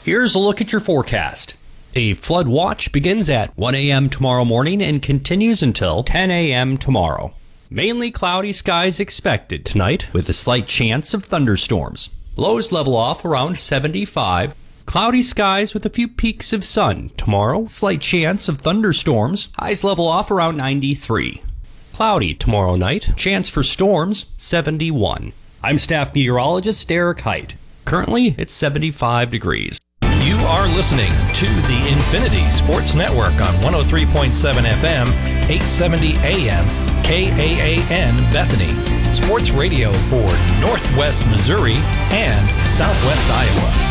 Here's a look at your forecast. A flood watch begins at 1 a.m. tomorrow morning and continues until 10 a.m. tomorrow. Mainly cloudy skies expected tonight with a slight chance of thunderstorms. Lows level off around 75. Cloudy skies with a few peaks of sun. Tomorrow, slight chance of thunderstorms. Highs level off around 93. Cloudy tomorrow night. Chance for storms, 71. I'm staff meteorologist Derek Height. Currently, it's 75 degrees. You are listening to the Infinity Sports Network on 103.7 FM, 870 AM, KAAN Bethany. Sports radio for Northwest Missouri and Southwest Iowa.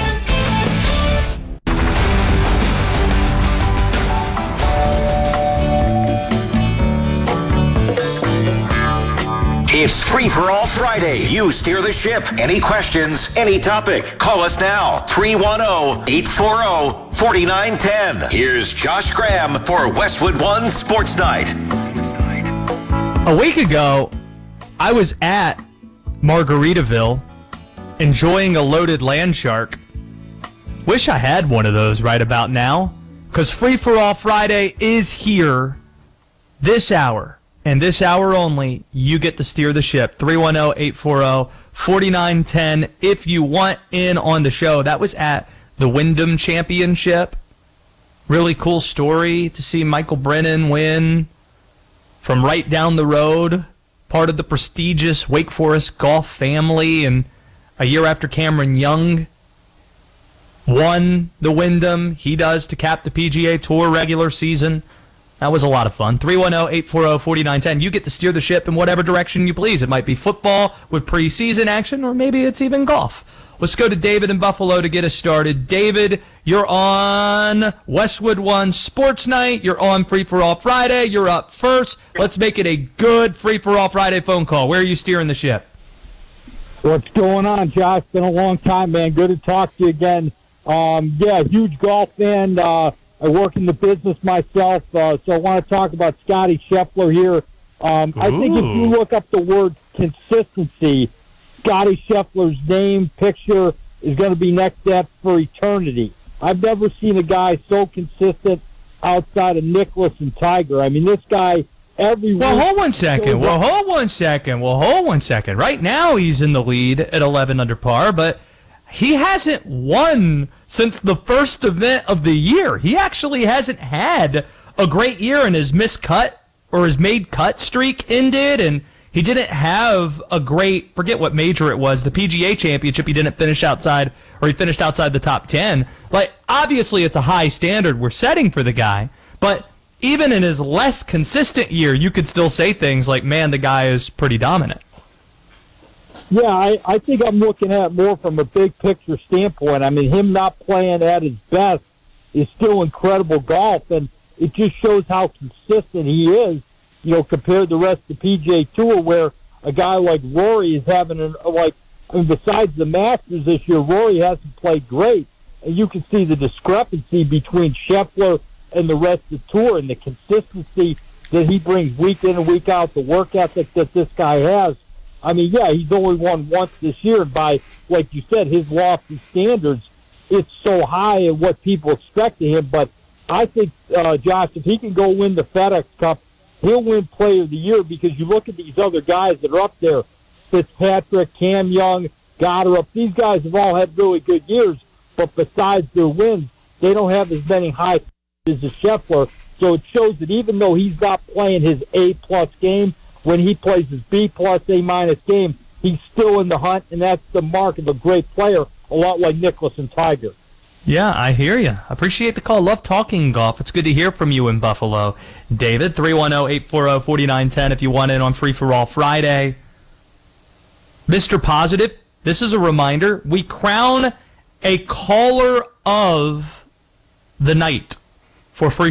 It's Free for All Friday. You steer the ship. Any questions, any topic. Call us now. 310-840-4910. Here's Josh Graham for Westwood One Sports Night. A week ago, I was at Margaritaville enjoying a loaded land shark. Wish I had one of those right about now, because Free for All Friday is here this hour. And this hour only, you get to steer the ship. 310-840-4910 if you want in on the show. That was at the Wyndham Championship. Really cool story to see Michael Brennan win from right down the road. Part of the prestigious Wake Forest golf family. And a year after Cameron Young won the Wyndham, he does to cap the PGA Tour regular season. That was a lot of fun. 310-840-4910. You get to steer the ship in whatever direction you please. It might be football with preseason action, or maybe it's even golf. Let's go to David in Buffalo to get us started. David, you're on Westwood One Sports Night. You're on Free for All Friday. You're up first. Let's make it a good Free for All Friday phone call. Where are you steering the ship? What's going on, Josh? Been a long time, man. Good to talk to you again. Huge golf fan. I work in the business myself, so I want to talk about Scotty Scheffler here. I think if you look up the word consistency, Scotty Scheffler's name, picture is going to be next up for eternity. I've never seen a guy so consistent outside of Nicklaus and Tiger. I mean, this guy every week... Well, hold one second. Right now he's in the lead at 11 under par, but he hasn't won since the first event of the year. He actually hasn't had a great year, and his missed cut or his made cut streak ended, and he didn't have a great, forget what major it was, the PGA Championship. He didn't finish outside, or he finished outside the top 10. Like, obviously it's a high standard we're setting for the guy, but even in his less consistent year, you could still say things like, man, the guy is pretty dominant. Yeah, I think I'm looking at it more from a big picture standpoint. I mean, him not playing at his best is still incredible golf, and it just shows how consistent he is, compared to the rest of the PGA Tour, where a guy like Rory is having, besides the Masters this year, Rory hasn't played great, and you can see the discrepancy between Scheffler and the rest of the tour and the consistency that he brings week in and week out, the work ethic that this guy has. I mean, yeah, he's only won once this year. By, like you said, his lofty standards, it's so high in what people expect of him. But I think, Josh, if he can go win the FedEx Cup, he'll win Player of the Year, because you look at these other guys that are up there, Fitzpatrick, Cam Young, Goddard, these guys have all had really good years, but besides their wins, they don't have as many high as the Scheffler. So it shows that even though he's not playing his A-plus game, when he plays his B-plus, A-minus game, he's still in the hunt, and that's the mark of a great player, a lot like Nicklaus and Tiger. Yeah, I hear you. Appreciate the call. Love talking golf. It's good to hear from you in Buffalo. David, 310-840-4910 if you want in on Free for All Friday. Mr. Positive, this is a reminder. We crown a caller of the night for Free